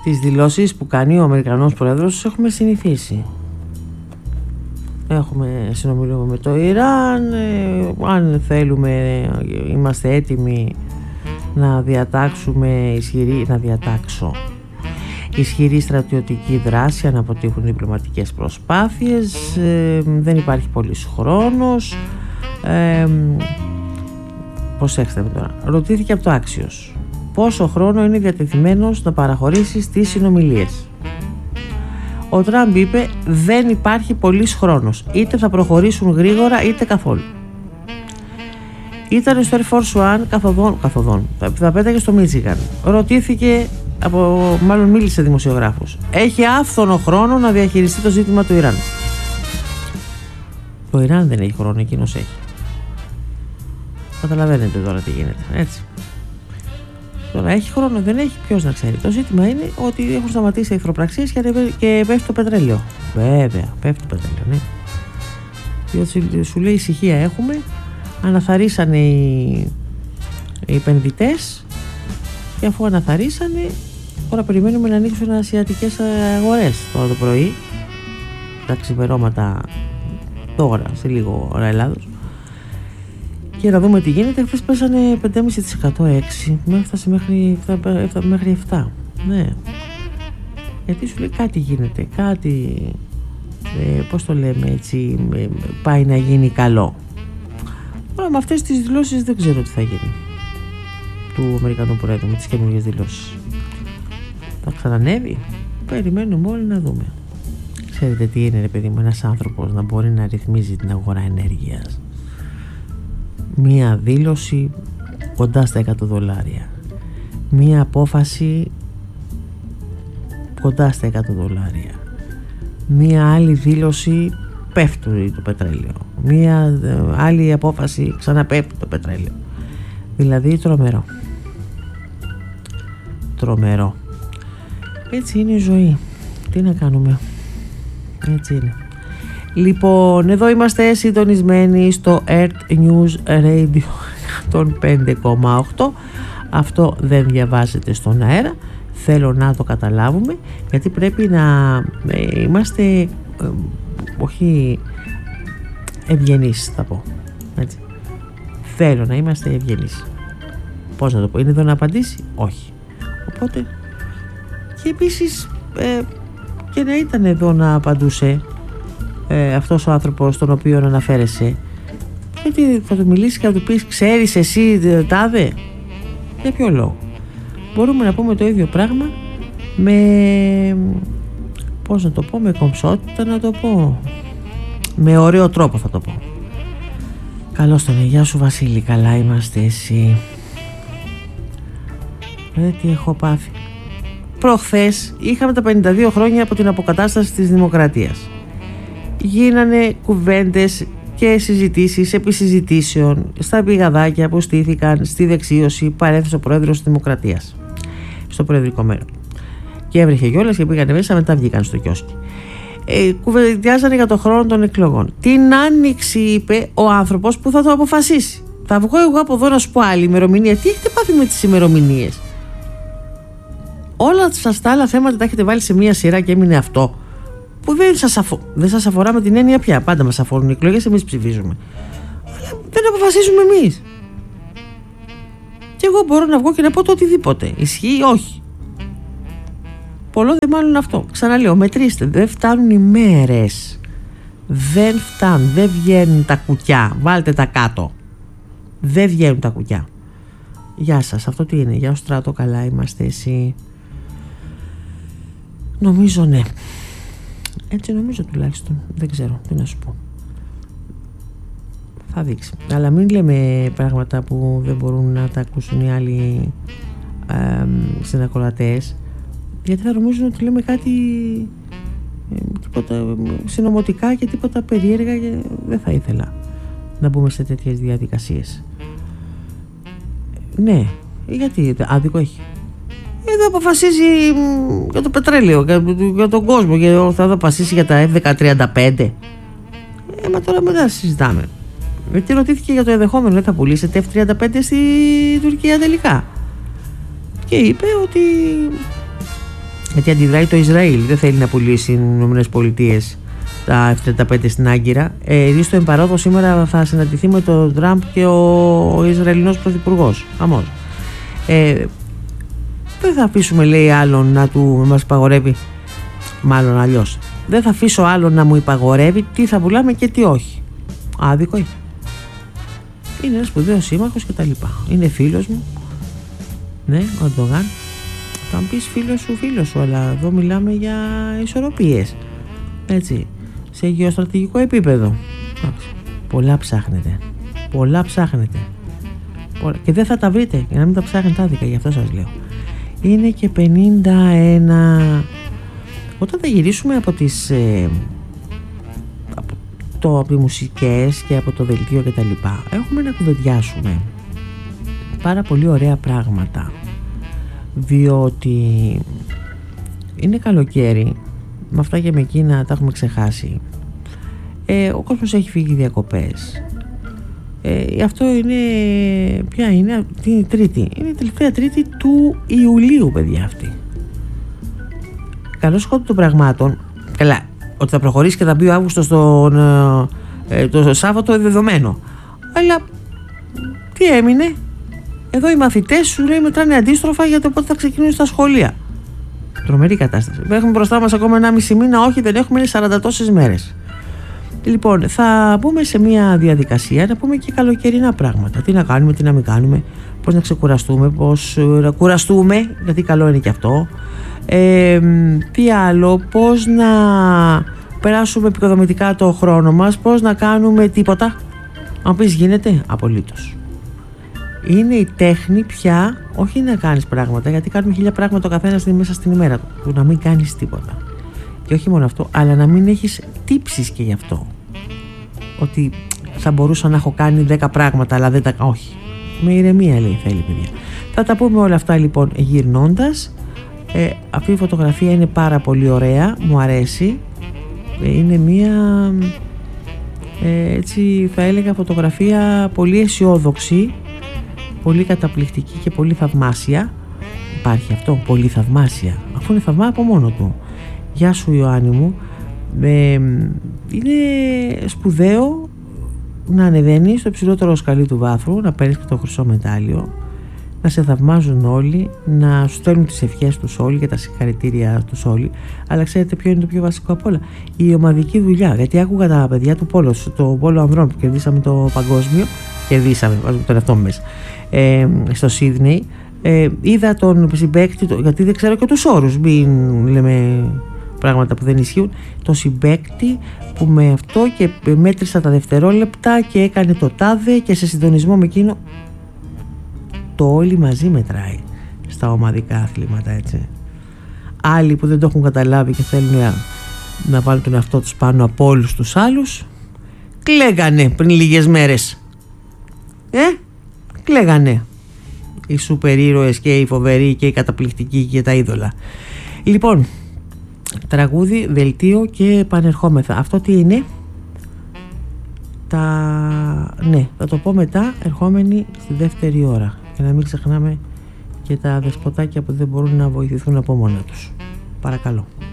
τις δηλώσεις που κάνει ο Αμερικανός Πρόεδρος έχουμε συνηθίσει. Συνομιλούμε με το Ιράν, αν θέλουμε είμαστε έτοιμοι να ισχυρή στρατιωτική δράση αν αποτύχουν διπλωματικές προσπάθειες. Δεν υπάρχει πολύς χρόνος. Προσέξτε με τώρα. Ρωτήθηκε από το Axios πόσο χρόνο είναι διατεθειμένος να παραχωρήσει στις συνομιλίες. Ο Τραμπ είπε δεν υπάρχει πολύς χρόνος, είτε θα προχωρήσουν γρήγορα είτε καθόλου. Ήταν στο Air Force One καθοδόν, θα πέταγε στο Μίτσιγαν. Ρωτήθηκε, μάλλον μίλησε δημοσιογράφους. Έχει άφθονο χρόνο να διαχειριστεί το ζήτημα του Ιράν. Το Ιράν δεν έχει χρόνο, εκείνος έχει. Καταλαβαίνετε τώρα τι γίνεται, έτσι. Τώρα έχει χρόνο, δεν έχει, ποιος να ξέρει. Το ζήτημα είναι ότι έχουν σταματήσει οι εχθροπραξίες και πέφτει το πετρέλαιο. Βέβαια, πέφτει το πετρέλαιο, ναι. Διότι σου λέει ησυχία έχουμε, αναθαρίσανε οι επενδυτές και αφού αναθαρίσανε, τώρα περιμένουμε να ανοίξουν ασιατικές αγορές τώρα το πρωί. Τα ξημερώματα τώρα, σε λίγο ώρα Ελλάδος. Και να δούμε τι γίνεται. Χθες πέσανε 5,5% 6, έφτασε μέχρι 7. Ναι. Γιατί σου λέει κάτι γίνεται, κάτι, πώς το λέμε έτσι, πάει να γίνει καλό. Τώρα με αυτές τις δηλώσεις δεν ξέρω τι θα γίνει του Αμερικανού Πρόεδρου με τις καινούργιες δηλώσεις. Θα ξανανεύει, περιμένουμε όλοι να δούμε. Ξέρετε τι είναι ρε παιδί μου, ένας άνθρωπος να μπορεί να ρυθμίζει την αγορά ενέργειας. Μία δήλωση κοντά στα $100, μία απόφαση κοντά στα $100, μία άλλη δήλωση πέφτει το πετρέλαιο, μία άλλη απόφαση ξαναπέφτει το πετρέλαιο. Δηλαδή τρομερό. Έτσι είναι η ζωή, τι να κάνουμε, έτσι είναι. Λοιπόν, εδώ είμαστε συντονισμένοι στο Earth News Radio 105,8. Αυτό δεν διαβάζεται στον αέρα. Θέλω να το καταλάβουμε, γιατί πρέπει να είμαστε όχι ευγενείς, θα πω. Έτσι. Θέλω να είμαστε ευγενείς. Πώς να το πω, είναι εδώ να απαντήσει? Όχι. Οπότε, και επίσης και να ήταν εδώ να απαντούσε αυτός ο άνθρωπος τον οποίο αναφέρεσαι, γιατί θα του μιλήσει και θα του πεις ξέρεις εσύ τάδε, για ποιο λόγο? Μπορούμε να πούμε το ίδιο πράγμα με, πώς να το πω, με κομψότητα να το πω, με ωραίο τρόπο θα το πω. Καλώς τον, γεια σου Βασίλη, καλά είμαστε, εσύ? Τι έχω πάθει. Προχθές είχαμε τα 52 χρόνια από την αποκατάσταση της δημοκρατίας. Γίνανε κουβέντες και συζητήσεις επί συζητήσεων στα πηγαδάκια που στήθηκαν στη δεξίωση παρέθεσε ο πρόεδρος της Δημοκρατίας στο προεδρικό μέρο. Και έβρεχε κιόλας και πήγανε μέσα, μετά βγήκαν στο κιόσκι. Κουβεντιάζανε για το χρόνο των εκλογών. Την άνοιξη είπε ο άνθρωπος που θα το αποφασίσει. Θα βγω εγώ από εδώ να σου πω άλλη ημερομηνία. Τι έχετε πάθει με τις ημερομηνίες? Όλα σας τα άλλα θέματα τα έχετε βάλει σε μία σειρά και έμεινε αυτό που δεν σας αφορά με την έννοια πια. Πάντα μας αφορούν οι εκλογές, εμείς ψηφίζουμε. Αλλά δεν αποφασίζουμε εμείς. Και εγώ μπορώ να βγω και να πω το οτιδήποτε. Ισχύει, όχι. Πολλό δε μάλλον αυτό. Ξαναλέω, μετρήστε. Δεν φτάνουν οι μέρες. Δεν φτάνουν. Δεν βγαίνουν τα κουκιά. Βάλτε τα κάτω. Δεν βγαίνουν τα κουκιά. Γεια σας. Αυτό τι είναι? Γεια ο Στράτο, καλά είμαστε, εσύ? Νομίζω ναι. Έτσι νομίζω τουλάχιστον. Δεν ξέρω τι να σου πω. Θα δείξει. Αλλά μην λέμε πράγματα που δεν μπορούν να τα ακούσουν οι άλλοι συνακροατές, γιατί θα νομίζουν ότι λέμε κάτι τίποτα συνωμοτικά και τίποτα περίεργα, και δεν θα ήθελα να μπούμε σε τέτοιες διαδικασίες. Ναι, γιατί άδικο έχει? Εδώ αποφασίζει για το πετρέλαιο, για τον κόσμο, και θα αποφασίσει για τα F-35. Μα τώρα μετά συζητάμε. Γιατί ρωτήθηκε για το ενδεχόμενο, δεν θα πουλήσετε F-35 στη Τουρκία τελικά? Και είπε ότι Γιατί αντιδράει το Ισραήλ, δεν θέλει να πουλήσει οι ΗΠΑ τα F-35 στην Άγκυρα. Ρίστο εμπαρόδο σήμερα θα συναντηθεί με τον Τραμπ και ο Ισραηλινός Πρωθυπουργός. Αμώς. Δεν θα αφήσουμε, λέει, άλλον να μας υπαγορεύει, μάλλον αλλιώς. Δεν θα αφήσω άλλον να μου υπαγορεύει τι θα πουλάμε και τι όχι. Άδικο είναι. Είναι ένας σπουδαίος σύμμαχος και τα λοιπά. Είναι φίλος μου. Ναι, ο Ερντογάν. Θα μου πεις φίλος σου, αλλά εδώ μιλάμε για ισορροπίες. Έτσι. Σε γεωστρατηγικό επίπεδο. Πολλά ψάχνετε. Και δεν θα τα βρείτε. Για να μην τα ψάχνετε άδικα, γι' αυτό σας λέω. Είναι και 51. Όταν θα γυρίσουμε από τις από τις μουσικές και από το δελτίο και τα λοιπά, έχουμε να κουβεντιάσουμε πάρα πολύ ωραία πράγματα, διότι είναι καλοκαίρι, με αυτά και με εκείνα τα έχουμε ξεχάσει. Ο κόσμος έχει φύγει διακοπές. Αυτό είναι, ποια είναι, την Τρίτη, είναι η τελευταία Τρίτη του Ιουλίου, παιδιά, αυτή. Καλώς χώρο των πραγμάτων, καλά, ότι θα προχωρήσει και θα μπει ο Αύγουστος το Σάββατο δεδομένο, αλλά τι έμεινε? Εδώ οι μαθητές, σου λέει, μετράνε αντίστροφα για το πότε θα ξεκινούν στα σχολεία. Τρομερή κατάσταση. Έχουμε μπροστά μας ακόμα 1,5 μήνα, όχι, δεν έχουμε, είναι 40 τόσες μέρες. Λοιπόν, θα μπούμε σε μια διαδικασία να πούμε και καλοκαιρινά πράγματα. Τι να κάνουμε, τι να μην κάνουμε, πώς να ξεκουραστούμε, πώς να κουραστούμε, γιατί καλό είναι και αυτό. Τι άλλο, πώς να περάσουμε επικοδομητικά το χρόνο μας, πώς να κάνουμε τίποτα. Αν πεις γίνεται, απολύτως. Είναι η τέχνη πια, όχι να κάνεις πράγματα, γιατί κάνουμε 1000 πράγματα ο καθένας μέσα στην ημέρα του, να μην κάνεις τίποτα. Και όχι μόνο αυτό, αλλά να μην έχεις τύψεις και γι' αυτό. Ότι θα μπορούσα να έχω κάνει 10 πράγματα, αλλά δεν τα... Όχι. Με ηρεμία, λέει, θέλει, παιδιά. Θα τα πούμε όλα αυτά, λοιπόν, γυρνώντας. Αυτή η φωτογραφία είναι πάρα πολύ ωραία, μου αρέσει. Είναι μία, έτσι θα έλεγα, φωτογραφία πολύ αισιόδοξη, πολύ καταπληκτική και πολύ θαυμάσια. Υπάρχει αυτό, πολύ θαυμάσια, αφού είναι θαυμά από μόνο του. Γεια σου, Ιωάννη μου. Είναι σπουδαίο να ανεβαίνεις στο υψηλότερο σκαλί του βάθρου, να παίρνεις και το χρυσό μετάλλιο, να σε θαυμάζουν όλοι, να σου στέλνουν τις ευχές τους όλοι και τα συγχαρητήρια τους όλοι. Αλλά ξέρετε ποιο είναι το πιο βασικό απ' όλα? Η ομαδική δουλειά. Γιατί άκουγα τα παιδιά του Πόλο, το Πόλο Ανδρών που κερδίσαμε το παγκόσμιο, βάζω τον εαυτό μου μέσα, στο Σίδνεϊ. Είδα τον συμπαίκτη, γιατί δεν ξέρω και τους όρους, μην λέμε πράγματα που δεν ισχύουν. Το συμπαίκτη που με αυτό και μέτρησα τα δευτερόλεπτα και έκανε το τάδε και σε συντονισμό με εκείνο. Το όλοι μαζί μετράει στα ομαδικά αθλήματα, έτσι. Άλλοι που δεν το έχουν καταλάβει και θέλουν να βάλουν τον εαυτό τους πάνω από όλους τους άλλους, κλαίγανε πριν λίγες μέρες. Κλαίγανε οι σούπερ ήρωες και οι φοβεροί και οι καταπληκτικοί και τα είδωλα. Λοιπόν, τραγούδι, δελτίο και επανερχόμεθα. Αυτό τι είναι? Ναι, θα το πω μετά, ερχόμενοι στη δεύτερη ώρα. Και να μην ξεχνάμε και τα δεσποτάκια που δεν μπορούν να βοηθηθούν από μόνα τους. Παρακαλώ.